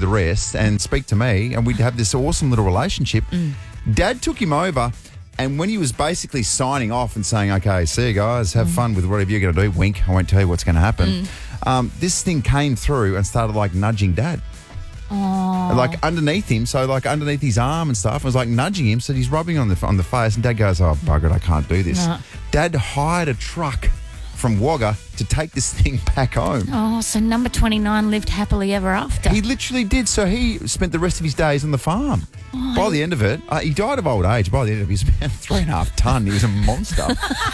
the rest and speak to me, and we'd have this awesome little relationship. Dad took him over, and when he was basically signing off and saying, okay, see you guys, have fun with whatever you're going to do, wink, I won't tell you what's going to happen, this thing came through and started like nudging Dad. Like underneath him, so like underneath his arm and stuff. I was like nudging him, so he's rubbing on the face, and Dad goes, "Oh bugger it, I can't do this." No. Dad hired a truck from Wagga to take this thing back home. Oh, so number 29 lived happily ever after. He literally did. So he spent the rest of his days on the farm. By the end of it, he died of old age. By the end of it, he was about 3.5 ton. He was a monster.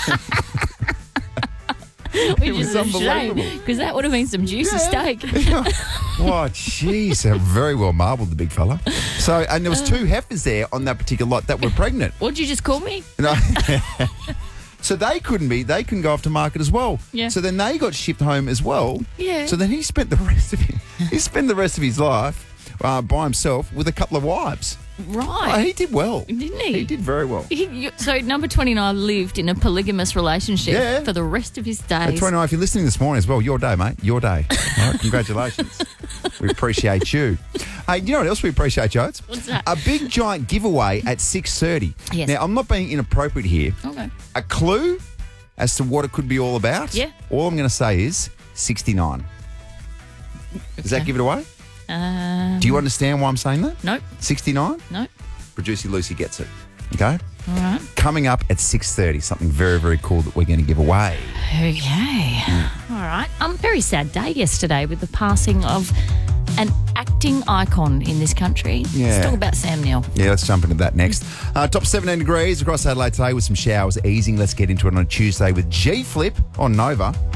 Which is a shame, because that would have been some juicy steak. Oh, jeez. Very well marbled, the big fella. So, and there was 2 heifers there on that particular lot that were pregnant. What'd you just call me? No. So they couldn't go off to market as well. Yeah. So then they got shipped home as well. Yeah. So then he spent the rest of his life by himself with a couple of wives. Right. Oh, he did well. Didn't he? He did very well. So number 29 lived in a polygamous relationship Yeah. for the rest of his Hey, days. 29, if you're listening this morning as well, your day, mate. Your day. All right, congratulations. We appreciate you. Hey, you know what else we appreciate, Jodes? What's that? A big giant giveaway at 6:30. Yes. Now, I'm not being inappropriate here. Okay. A clue as to what it could be all about? Yeah. All I'm going to say is 69. Does that Okay. give it away? Do you understand why I'm saying that? Nope. 69? Nope. Producer Lucy gets it. Okay? All right. Coming up at 6:30, something very, very cool that we're going to give away. Okay. All right. Very sad day yesterday with the passing of an acting icon in this country. Yeah. Let's talk about Sam Neill. Yeah, let's jump into that next. Top 17 degrees across Adelaide today with some showers easing. Let's get into it on a Tuesday with G Flip on Nova.